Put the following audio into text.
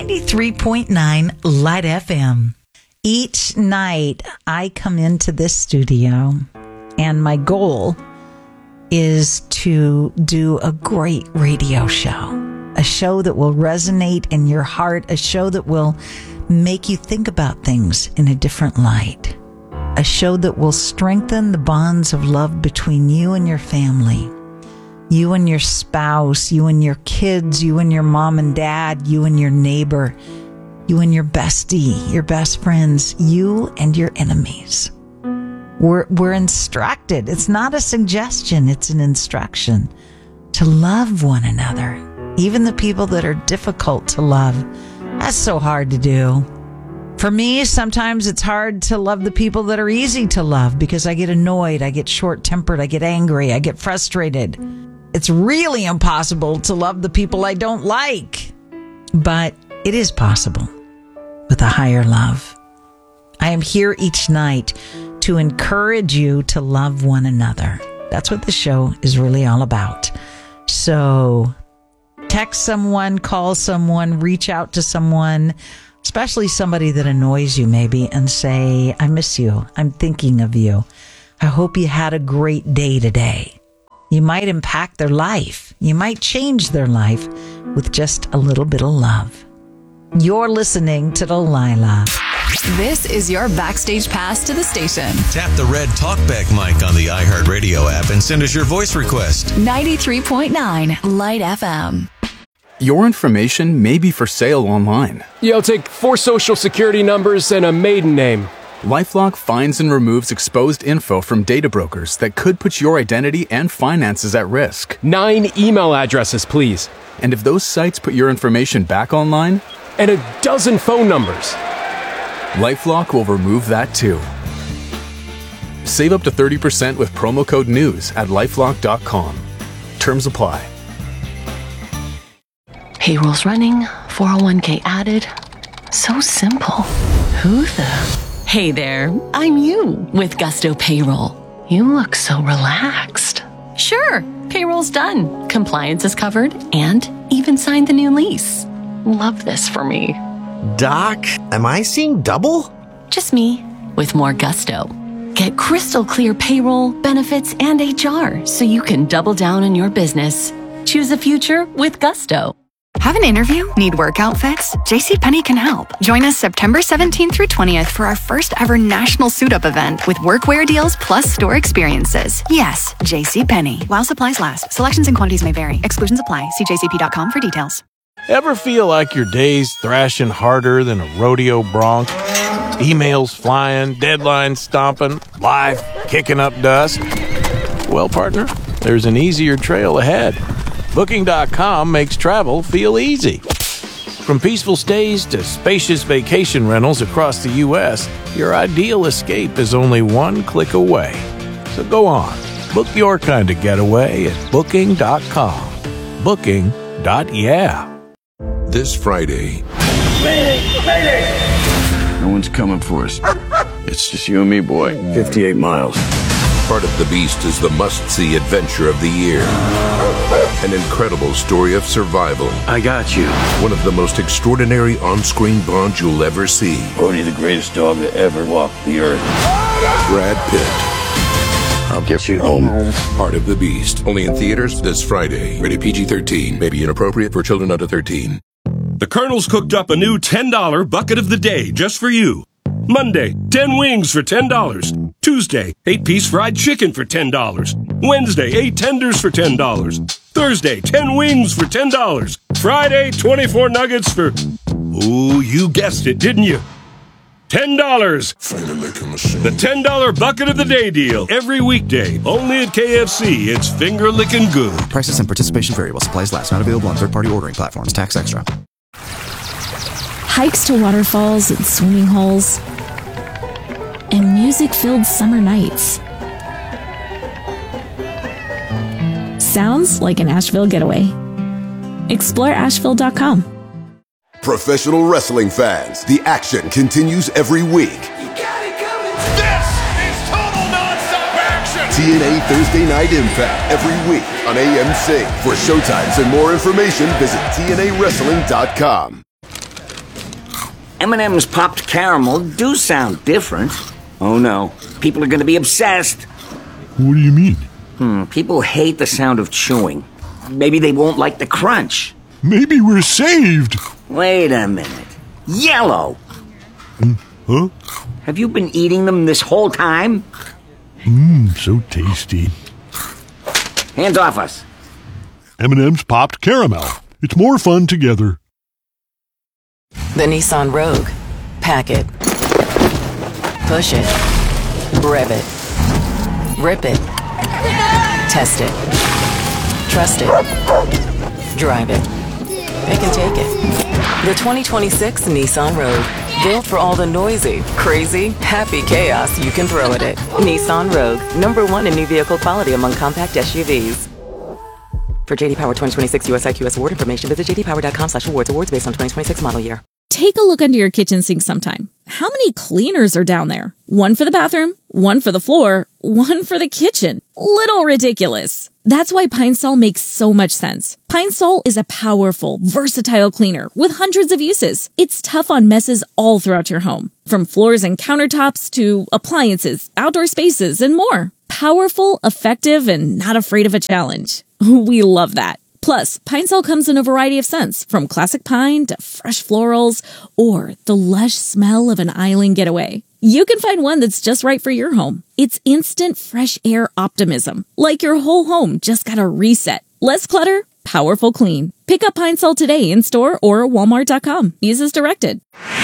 93.9 Light FM. Each night I come into this studio and my goal is to do a great radio show. A show that will resonate in your heart. A show that will make you think about things in a different light. A show that will strengthen the bonds of love between you and your family. You and your spouse, you and your kids, you and your mom and dad, you and your neighbor, you and your bestie, your best friends, you and your enemies. We're instructed. It's not a suggestion, it's an instruction to love one another. Even the people that are difficult to love. That's so hard to do. For me, sometimes it's hard to love the people that are easy to love because I get annoyed, I get short-tempered, I get angry, I get frustrated. It's really impossible to love the people I don't like. But it is possible with a higher love. I am here each night to encourage you to love one another. That's what the show is really all about. So text someone, call someone, reach out to someone, especially somebody that annoys you maybe, and say, I miss you. I'm thinking of you. I hope you had a great day today. You might impact their life. You might change their life with just a little bit of love. You're listening to Delilah. This is your backstage pass to the station. Tap the red talkback mic on the iHeartRadio app and send us your voice request. 93.9 Light FM. Your information may be for sale online. You'll take 4 social security numbers and a maiden name. LifeLock finds and removes exposed info from data brokers that could put your identity and finances at risk. 9 email addresses, please. And if those sites put your information back online? And a dozen phone numbers. LifeLock will remove that too. Save up to 30% with promo code NEWS at LifeLock.com. Terms apply. Payroll's running, 401k added. So simple. Who the... Hey there, I'm you with Gusto Payroll. You look so relaxed. Sure, payroll's done. Compliance is covered and even signed the new lease. Love this for me. Doc, am I seeing double? Just me with more gusto. Get crystal clear payroll, benefits, and HR so you can double down on your business. Choose a future with Gusto. Have an interview? Need work outfits? JCPenney can help. Join us September 17th through 20th for our first ever national suit-up event with workwear deals plus store experiences. Yes, JCPenney. While supplies last. Selections and quantities may vary. Exclusions apply. See jcp.com for details. Ever feel like your day's thrashing harder than a rodeo bronc? Emails flying, deadlines stomping, life kicking up dust? Well, partner, there's an easier trail ahead. Booking.com makes travel feel easy. From peaceful stays to spacious vacation rentals across the U.S., your ideal escape is only one click away. So go on, book your kind of getaway at Booking.com. Booking.yeah. This Friday. No one's coming for us. It's just you and me, boy. 58 miles. Part of the Beast is the must-see adventure of the year. An incredible story of survival. I got you. One of the most extraordinary on-screen bonds you'll ever see. Bodhi, the greatest dog to ever walk the earth. Brad Pitt. I'll get you home. Part of the Beast. Only in theaters this Friday. Rated PG-13. May be inappropriate for children under 13. The Colonel's cooked up a new $10 bucket of the day just for you. Monday, 10 wings for $10. Tuesday, 8-piece fried chicken for $10. Wednesday, 8 tenders for $10. Thursday, 10 wings for $10. Friday, 24 nuggets for... Ooh, you guessed it, didn't you? $10. The $10 bucket of the day deal. Every weekday, only at KFC. It's finger-licking good. Prices and participation variable. Supplies last. Not available on third-party ordering platforms. Tax extra. Hikes to waterfalls and swimming holes, and music-filled summer nights. Sounds like an Asheville getaway. Explore Asheville.com. Professional wrestling fans, the action continues every week. This is total non-stop action! TNA Thursday Night Impact every week on AMC. For showtimes and more information, visit TNAWrestling.com. M&M's popped caramel do sound different. Oh no, people are going to be obsessed. What do you mean? People hate the sound of chewing. Maybe they won't like the crunch. Maybe we're saved. Wait a minute. Yellow! Huh? Have you been eating them this whole time? So tasty. Hands off us. M&M's popped caramel. It's more fun together. The Nissan Rogue. Pack it. Push it. Rev it. Rip it. Test it. Trust it. Drive it. Pick and take it. The 2026 Nissan Rogue. Built for all the noisy, crazy, happy chaos you can throw at it. Nissan Rogue. #1 in new vehicle quality among compact SUVs. For JD Power 2026 US IQS award information, visit jdpower.com/awards. Awards based on 2026 model year. Take a look under your kitchen sink sometime. How many cleaners are down there? One for the bathroom, one for the floor, one for the kitchen. Little ridiculous. That's why Pine Sol makes so much sense. Pine Sol is a powerful, versatile cleaner with hundreds of uses. It's tough on messes all throughout your home, from floors and countertops to appliances, outdoor spaces, and more. Powerful, effective, and not afraid of a challenge. We love that. Plus, Pine Sol comes in a variety of scents, from classic pine to fresh florals or the lush smell of an island getaway. You can find one that's just right for your home. It's instant fresh air optimism, like your whole home just got a reset. Less clutter, powerful clean. Pick up Pine Sol today in store or Walmart.com. Use as directed.